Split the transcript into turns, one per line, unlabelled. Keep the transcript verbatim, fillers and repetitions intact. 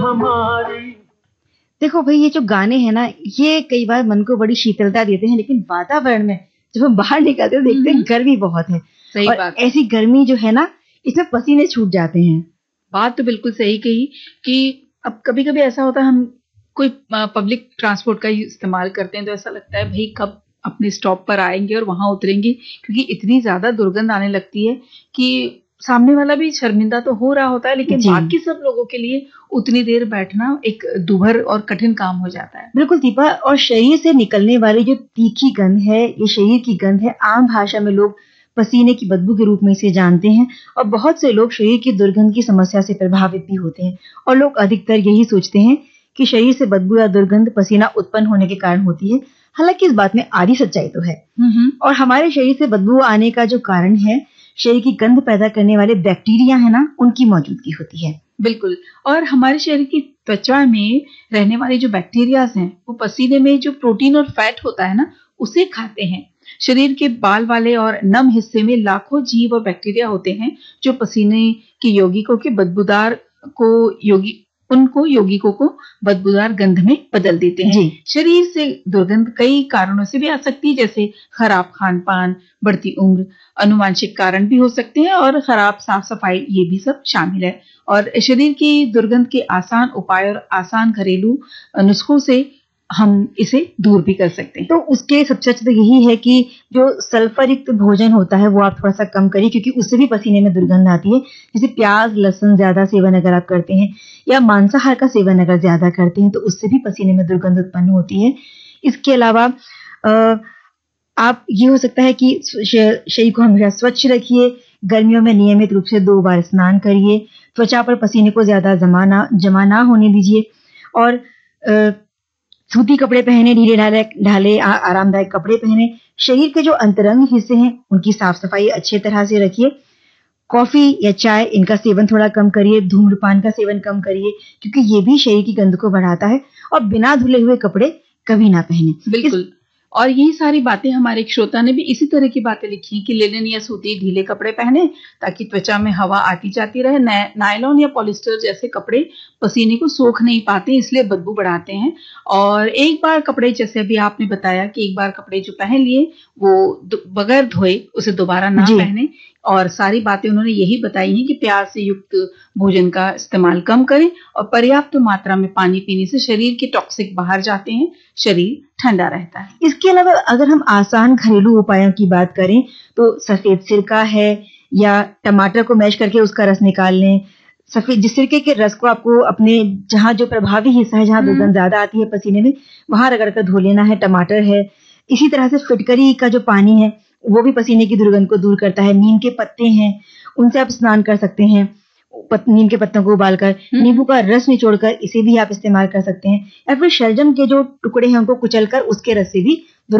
हमारी।
देखो भाई, ये जो गाने हैं ना, ये कई बार मन को बड़ी शीतलता देते हैं, लेकिन वातावरण में जब हम बाहर निकलते हैं देखते हैं गर्मी बहुत है।
सही
और
बात।
ऐसी गर्मी जो है ना, इसमें पसीने छूट जाते हैं।
बात तो बिल्कुल सही कही कि अब कभी कभी ऐसा होता है, हम कोई पब्लिक ट्रांसपोर्ट का इस्तेमाल करते हैं तो ऐसा लगता है भाई कब अपने स्टॉप पर आएंगे और वहां उतरेंगे, क्योंकि इतनी ज्यादा दुर्गंध आने लगती है कि सामने वाला भी शर्मिंदा तो हो रहा होता है, लेकिन बाकी सब लोगों के लिए उतनी देर बैठना एक दुभर और कठिन काम हो जाता है।
बिल्कुल दीपा, और शरीर से निकलने वाली जो तीखी गंध है, ये शरीर की गंध है। आम भाषा में लोग पसीने की बदबू के रूप में इसे जानते हैं, और बहुत से लोग शरीर की दुर्गंध की समस्या से प्रभावित भी होते हैं। और लोग अधिकतर यही सोचते हैं कि शरीर से बदबू या दुर्गंध पसीना उत्पन्न होने के कारण होती है। हालांकि इस बात में आधी सच्चाई तो है। और हमारे शरीर से बदबू आने का जो कारण है, शरीर की गंध पैदा करने वाले बैक्टीरिया है ना, उनकी मौजूदगी होती है।
बिल्कुल। और हमारे शरीर की त्वचा में रहने वाले जो बैक्टीरियाज हैं, वो पसीने में जो प्रोटीन और फैट होता है ना, उसे खाते हैं। शरीर के बाल वाले और नम हिस्से में लाखों जीव और बैक्टीरिया होते हैं जो पसीने के यौगिकों के बदबूदार को योगी उनको यौगिकों को बदबूदार गंध में बदल देते हैं। शरीर से दुर्गंध कई कारणों से भी आ सकती है, जैसे खराब खान पान, बढ़ती उम्र, अनुवांशिक कारण भी हो सकते हैं, और खराब साफ सफाई, ये भी सब शामिल है। और शरीर की दुर्गंध के आसान उपाय और आसान घरेलू नुस्खों से हम इसे दूर भी कर सकते हैं।
तो उसके सबसे अच्छा तो यही है कि जो सल्फर युक्त भोजन होता है वो आप थोड़ा सा कम करिए, क्योंकि उससे भी पसीने में दुर्गंध आती है। जैसे प्याज लहसुन ज्यादा सेवन अगर आप करते हैं, या मांसाहार का सेवन अगर ज्यादा करते हैं, तो उससे भी पसीने में दुर्गंध उत्पन्न होती है। इसके अलावा आप ये हो सकता है कि शरीर को हमेशा स्वच्छ रखिए। गर्मियों में नियमित रूप से दो बार स्नान करिए। त्वचा पर पसीने को ज्यादा जमा ना जमा ना होने दीजिए। और सूती कपड़े पहने, ढीले ढाले ढाले आरामदायक कपड़े पहने। शरीर के जो अंतरंग हिस्से हैं उनकी साफ सफाई अच्छे तरह से रखिए। कॉफी या चाय, इनका सेवन थोड़ा कम करिए। धूम्रपान का सेवन कम करिए, क्योंकि ये भी शरीर की गंध को बढ़ाता है। और बिना धुले हुए कपड़े कभी ना पहने।
बिल्कुल। और यही सारी बातें हमारे एक श्रोता ने भी इसी तरह की बातें लिखी कि लिनन या सूती ढीले कपड़े पहने ताकि त्वचा में हवा आती जाती रहे। नायलॉन या पॉलिस्टर जैसे कपड़े पसीने को सोख नहीं पाते, इसलिए बदबू बढ़ाते हैं। और एक बार कपड़े, जैसे अभी आपने बताया कि एक बार कपड़े जो पहन लिए वो बगैर धोए उसे दोबारा ना पहने। और सारी बातें उन्होंने यही बताई हैं कि प्याज से युक्त भोजन का इस्तेमाल कम करें और पर्याप्त मात्रा में पानी पीने से शरीर के टॉक्सिक बाहर जाते हैं, शरीर ठंडा रहता है।
इसके अलावा अगर हम आसान घरेलू उपायों की बात करें तो सफेद सिरका है, या टमाटर को मैश करके उसका रस निकाल लें। सफेद जिस सिरके के रस को आपको अपने जहां जो प्रभावी हिस्सा है, जहां दुर्गंध ज्यादा आती है पसीने में, वहां रगड़ कर धो लेना है। टमाटर है। इसी तरह से फिटकरी का जो पानी है वो भी पसीने की दुर्गंध को दूर करता है। नीम के पत्ते हैं, उनसे आप स्नान कर सकते हैं। पत, नीम के पत्तों को उबालकर, नींबू का रस निचोड़कर इसे भी आप इस्तेमाल कर सकते हैं। या फिर शलजम के जो टुकड़े हैं उनको कुचलकर उसके रस से भी